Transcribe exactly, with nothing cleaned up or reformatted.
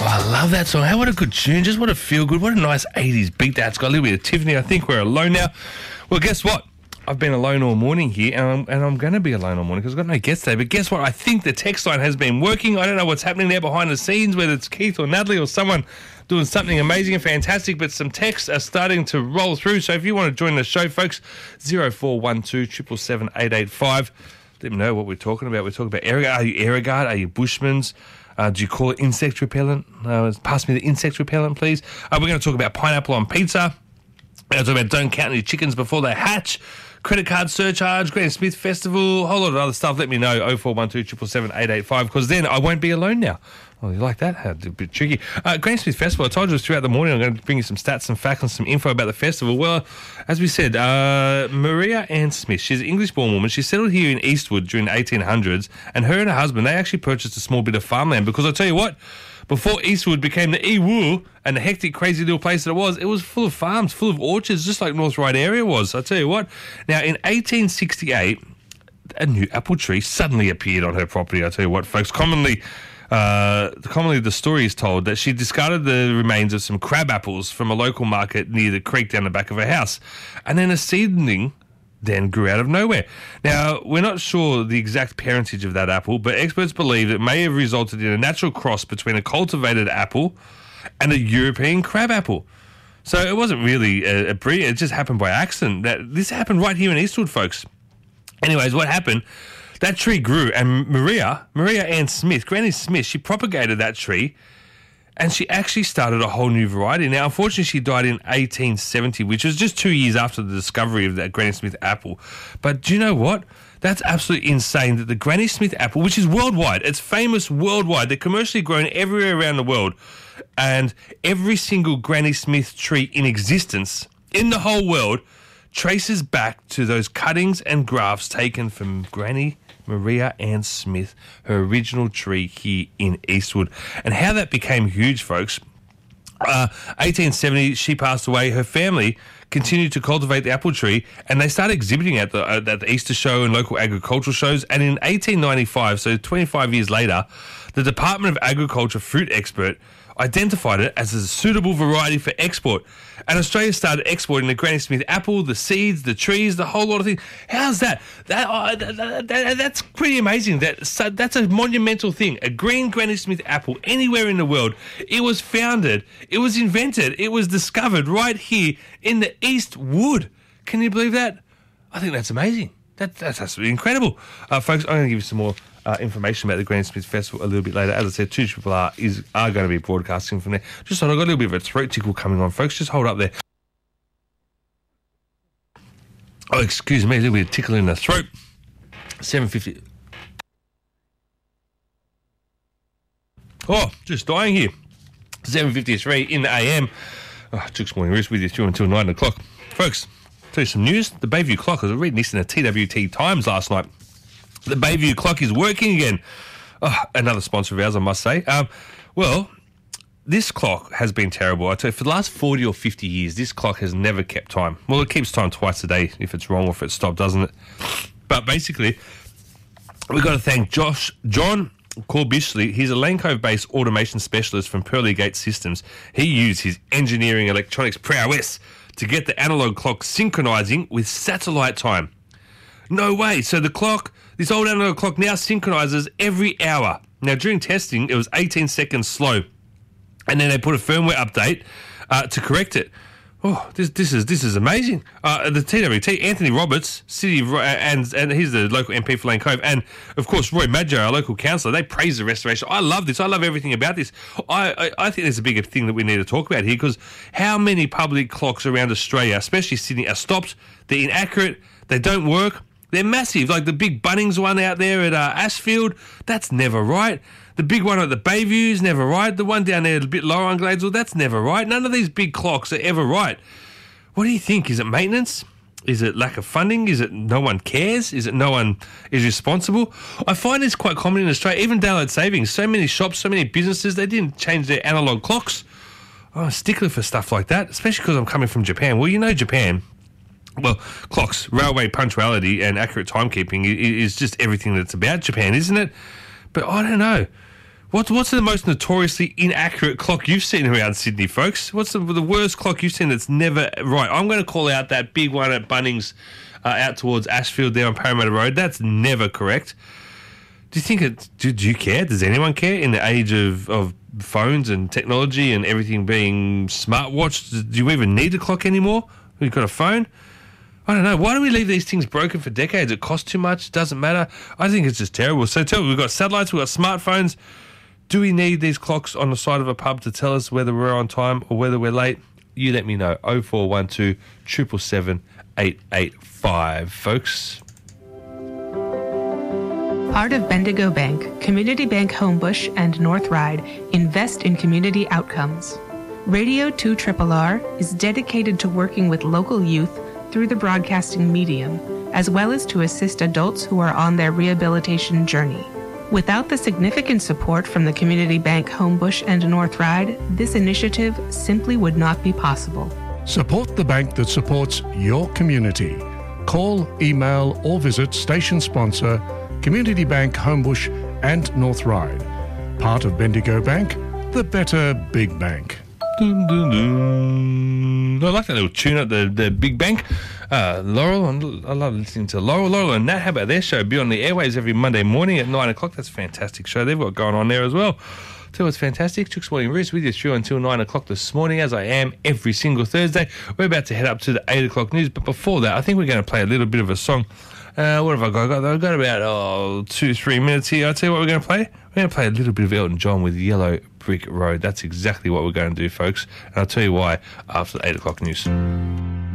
Oh, I love that song. Hey, what a good tune. Just what a feel good. What a nice eighties beat that. It's got a little bit of Tiffany. I think we're alone now. Well, guess what? I've been alone all morning here, and I'm, and I'm going to be alone all morning because I've got no guests today. But guess what? I think the text line has been working. I don't know what's happening there behind the scenes, whether it's Keith or Natalie or someone doing something amazing and fantastic, but some texts are starting to roll through. So if you want to join the show, folks, zero four one two, seven seven seven, eight eight five. Let me know what we're talking about. We're talking about Airguard. Are you Airguard? Are you Bushmans? Uh, do you call it insect repellent? Uh, pass me the insect repellent, please. Uh, we're going to talk about pineapple on pizza. We're going to talk about don't count any chickens before they hatch. Credit card surcharge, Granny Smith Festival, a whole lot of other stuff. Let me know, oh four one two, seven seven seven, eight eight five, because then I won't be alone now. Oh, you like that? A bit tricky. Uh, Granny Smith Festival, I told you it was throughout the morning. I'm going to bring you some stats, some facts, and some info about the festival. Well, as we said, uh, Maria Ann Smith, she's an English-born woman. She settled here in Eastwood during the eighteen hundreds, and her and her husband, they actually purchased a small bit of farmland because I tell you what, before Eastwood became the Ewu and the hectic, crazy little place that it was, it was full of farms, full of orchards, just like North Ryde area was. I tell you what. Now, in eighteen sixty-eight, a new apple tree suddenly appeared on her property. I tell you what, folks, commonly... Uh, commonly, the story is told that she discarded the remains of some crab apples from a local market near the creek down the back of her house. And then a seedling then grew out of nowhere. Now, we're not sure the exact parentage of that apple, but experts believe it may have resulted in a natural cross between a cultivated apple and a European crab apple. So it wasn't really a, a breed, it just happened by accident. That This happened right here in Eastwood, folks. Anyways, what happened... That tree grew, and Maria, Maria Ann Smith, Granny Smith, she propagated that tree, and she actually started a whole new variety. Now, unfortunately, she died in eighteen seventy, which was just two years after the discovery of that Granny Smith apple. But do you know what? That's absolutely insane that the Granny Smith apple, which is worldwide, it's famous worldwide, they're commercially grown everywhere around the world, and every single Granny Smith tree in existence in the whole world traces back to those cuttings and grafts taken from Granny Maria Ann Smith, her original tree here in Eastwood. And how that became huge, folks, uh, eighteen seventy, she passed away. Her family continued to cultivate the apple tree, and they started exhibiting at the, at the Easter show and local agricultural shows. And in eighteen ninety-five, so twenty-five years later, the Department of Agriculture fruit expert identified it as a suitable variety for export. And Australia started exporting the Granny Smith apple, the seeds, the trees, the whole lot of things. How's that? That, uh, that, that, that That's pretty amazing. That, so that's a monumental thing. A green Granny Smith apple anywhere in the world. It was founded, it was invented, it was discovered right here in the Eastwood. Can you believe that? I think that's amazing. That, that's absolutely incredible. Uh, folks, I'm going to give you some more Uh, information about the Granny Smith Festival a little bit later. As I said, two Triple R is are going to be broadcasting from there. Just thought I've got a little bit of a throat tickle coming on, folks. Just hold up there. Oh, excuse me, a little bit of tickle in the throat. seven fifty. Oh, just dying here. seven fifty-three in the A M. Oh, I took some morning rest with you through until nine o'clock. Folks, tell you some news. The Bayview Clock, I was reading this in the T W T Times last night. The Bayview Clock is working again. Oh, another sponsor of ours, I must say. Um, well, this clock has been terrible. I tell you, for the last forty or fifty years, this clock has never kept time. Well, it keeps time twice a day if it's wrong or if it's stopped, doesn't it? But basically, we've got to thank Josh, John Corbishley. He's a Lane Cove-based automation specialist from Pearly Gate Systems. He used his engineering electronics prowess to get the analog clock synchronizing with satellite time. No way. So the clock, this old analog clock now synchronizes every hour. Now, during testing, it was eighteen seconds slow. And then they put a firmware update uh, to correct it. Oh, this this is this is amazing. Uh, the T W T, Anthony Roberts, City of, and and he's the local M P for Lane Cove, and of course Roy Madger, our local councillor. They praise the restoration. I love this. I love everything about this. I I, I think there's a bigger thing that we need to talk about here, because how many public clocks around Australia, especially Sydney, are stopped? They're inaccurate. They don't work. They're massive. Like the big Bunnings one out there at uh, Ashfield, that's never right. The big one at the Bayview's never right. The one down there a bit lower on Gladesville, that's never right. None of these big clocks are ever right. What do you think? Is it maintenance? Is it lack of funding? Is it no one cares? Is it no one is responsible? I find it's quite common in Australia, even daylight savings. So many shops, so many businesses, they didn't change their analog clocks. I'm a stickler for stuff like that, especially because I'm coming from Japan. Well, you know Japan. Well, clocks, railway punctuality and accurate timekeeping is just everything that's about Japan, isn't it? But I don't know. What, what's the most notoriously inaccurate clock you've seen around Sydney, folks? What's the, the worst clock you've seen that's never right? I'm going to call out that big one at Bunnings uh, out towards Ashfield there on Parramatta Road. That's never correct. Do you think it... Do, do you care? Does anyone care in the age of, of phones and technology and everything being smartwatched? Do you even need a clock anymore? You've got a phone? I don't know. Why do we leave these things broken for decades? It costs too much. Doesn't matter. I think it's just terrible. So tell me, we've got satellites, we've got smartphones. Do we need these clocks on the side of a pub to tell us whether we're on time or whether we're late? You let me know. oh four one two, seven seven seven, eight eight five, folks. Part of Bendigo Bank, Community Bank Homebush and North Ryde invest in community outcomes. Radio two R R R is dedicated to working with local youth through the broadcasting medium, as well as to assist adults who are on their rehabilitation journey. Without the significant support from the Community Bank Homebush and North Ryde, this initiative simply would not be possible. Support the bank that supports your community. Call, email or visit station sponsor Community Bank Homebush and North Ryde. Part of Bendigo Bank, the better big bank. Dun, dun, dun. I like that little tune at the, the big bank. Uh, Laurel, I love listening to Laurel. Laurel and Nat, how about their show? Be on the airways every Monday morning at nine o'clock. That's a fantastic show they've got going on there as well. So it's fantastic. Chooks Morning Roost with you through until nine o'clock this morning, as I am every single Thursday. We're about to head up to the eight o'clock news, but before that, I think we're going to play a little bit of a song. Uh, what have I got? I got I've got about oh, two, three minutes here. I'll tell you what we're going to play. We're going to play a little bit of Elton John with Yellow Brick Road. That's exactly what we're going to do, folks. And I'll tell you why after the eight o'clock news.